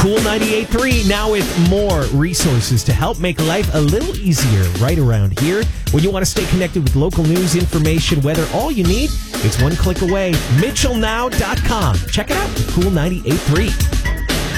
Cool 98.3 now with more resources to help make life a little easier right around here. When you want to stay connected with local news, information, weather, all you need, it's one click away. MitchellNow.com. Check it out. Cool 98.3.